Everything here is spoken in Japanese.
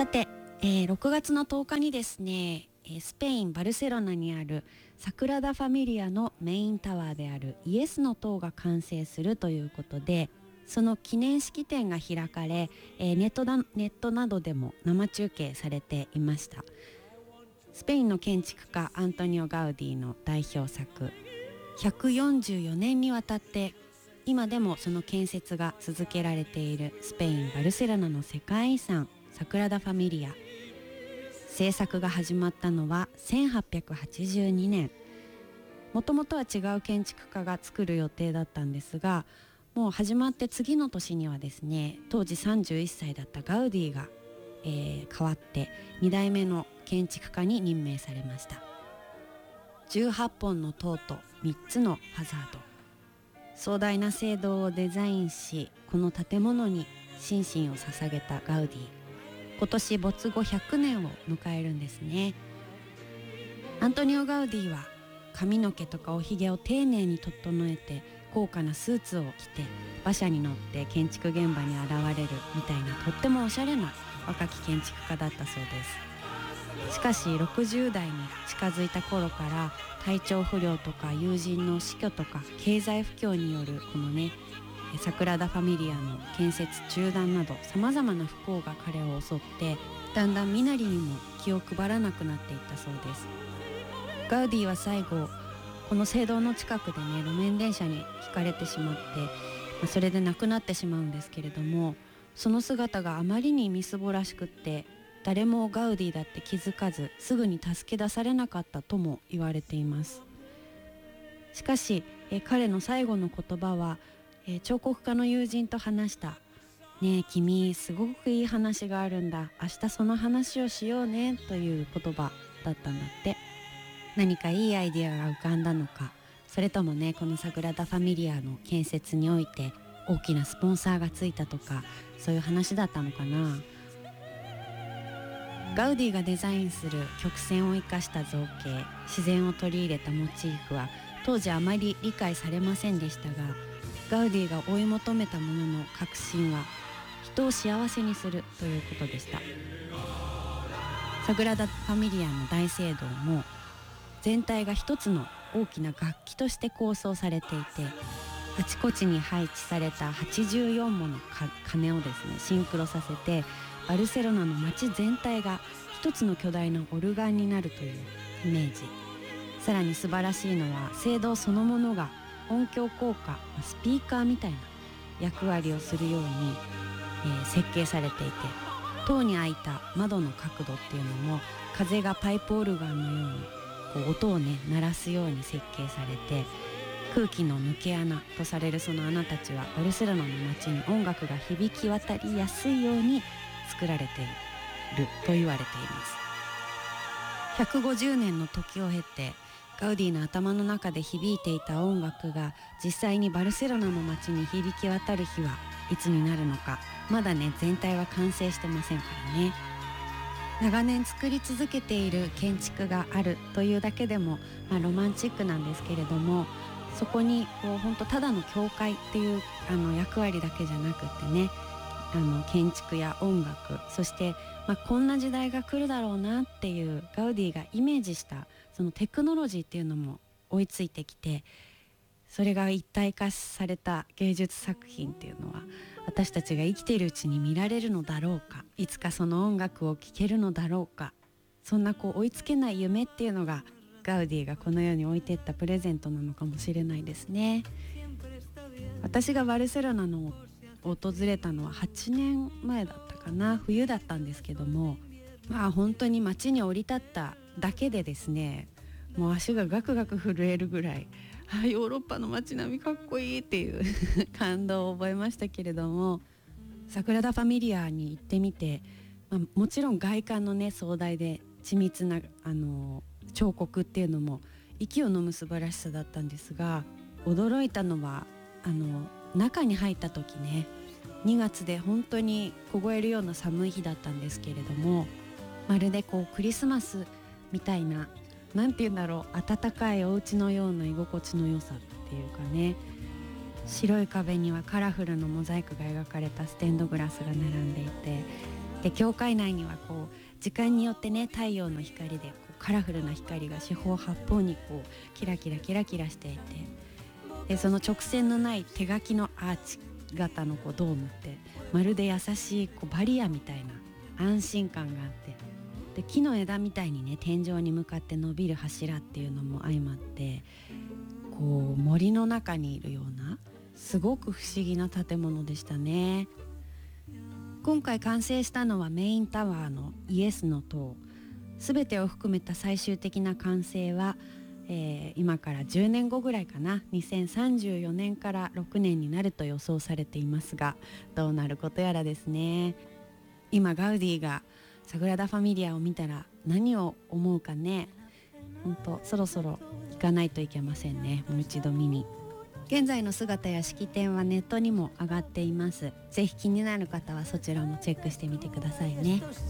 さて、6月の10日にですね、スペイン・バルセロナにあるサグラダ・ファミリアのメインタワーであるイエスの塔が完成するということで、その記念式典が開かれ、ネットなどでも生中継されていました。スペインの建築家アントニオ・ガウディの代表作、144年にわたって今でもその建設が続けられているスペイン・バルセロナの世界遺産サグラダ・ファミリア。制作が始まったのは1882年。もともとは違う建築家が作る予定だったんですが、もう始まって次の年にはですね、当時31歳だったガウディが、変わって2代目の建築家に任命されました。18本の塔と3つのファザード、壮大な聖堂をデザインし、この建物に心身を捧げたガウディ、今年没後100年を迎えるんですね。アントニオ・ガウディは髪の毛とかおひげを丁寧に整えて、高価なスーツを着て馬車に乗って建築現場に現れるみたいな、とってもおしゃれな若き建築家だったそうです。しかし60代に近づいた頃から体調不良とか友人の死去とか経済不況によるこのね、サグラダ・ファミリアの建設中断などさまざまな不幸が彼を襲って、だんだん身なりにも気を配らなくなっていったそうです。ガウディは最後この聖堂の近くでね、路面電車にひかれてしまって、それで亡くなってしまうんですけれども、その姿があまりにみすぼらしくって、誰もガウディだって気づかずすぐに助け出されなかったとも言われています。しかし、彼の最後の言葉は、彫刻家の友人と話した。ねえ君、すごくいい話があるんだ、明日その話をしようね、という言葉だったんだって。何かいいアイディアが浮かんだのか、それともね、このサグラダ・ファミリアの建設において大きなスポンサーがついたとか、そういう話だったのかな。ガウディがデザインする曲線を生かした造形、自然を取り入れたモチーフは当時あまり理解されませんでしたが、ガウディが追い求めたものの核心は人を幸せにするということでした。サグラダ・ファミリアの大聖堂も全体が一つの大きな楽器として構想されていて、あちこちに配置された84もの鐘をですねシンクロさせて、バルセロナの街全体が一つの巨大なオルガンになるというイメージ。さらに素晴らしいのは、聖堂そのものが音響効果、スピーカーみたいな役割をするように、設計されていて、塔に開いた窓の角度っていうのも風がパイプオルガンのようにこう音をね鳴らすように設計されて、空気の抜け穴とされるその穴たちはバルセロナの街に音楽が響き渡りやすいように作られていると言われています。150年の時を経て、ガウディの頭の中で響いていた音楽が実際にバルセロナの街に響き渡る日はいつになるのか、まだね全体は完成してませんからね。長年作り続けている建築があるというだけでも、ロマンチックなんですけれども、そこにこう本当ただの教会っていう役割だけじゃなくってね、建築や音楽、そして、こんな時代が来るだろうなっていうガウディがイメージしたそのテクノロジーっていうのも追いついてきて、それが一体化された芸術作品っていうのは私たちが生きているうちに見られるのだろうか、いつかその音楽を聴けるのだろうか、そんな追いつけない夢っていうのがガウディがこの世に置いていったプレゼントなのかもしれないですね。私がバルセロナの訪れたのは8年前だったかな、冬だったんですけども、本当に街に降り立っただけでですね、もう足がガクガク震えるぐらい、ヨーロッパの街並みかっこいいっていう感動を覚えましたけれども、サグラダ・ファミリアに行ってみて、もちろん外観のね壮大で緻密な彫刻っていうのも息を飲む素晴らしさだったんですが、驚いたのは中に入った時ね、2月で本当に凍えるような寒い日だったんですけれども、まるでクリスマスみたいな、なんて言うんだろう、暖かいお家のような居心地の良さっていうかね、白い壁にはカラフルなモザイクが描かれたステンドグラスが並んでいて、 で教会内にはこう時間によってね太陽の光でこうカラフルな光が四方八方にこうキラキラキラキラしていて、でその直線のない手書きのアーチ型のこうドームってまるで優しいこうバリアみたいな安心感があって、で木の枝みたいにね天井に向かって伸びる柱っていうのも相まって、こう森の中にいるようなすごく不思議な建物でしたね。今回完成したのはメインタワーのイエスの塔、すべてを含めた最終的な完成は、今から10年後ぐらいかな、2034年から6年になると予想されていますが、どうなることやらですね。今ガウディがサグラダ・ファミリアを見たら何を思うかね。本当そろそろ行かないといけませんね、もう一度見に。現在の姿や式典はネットにも上がっています。ぜひ気になる方はそちらもチェックしてみてくださいね。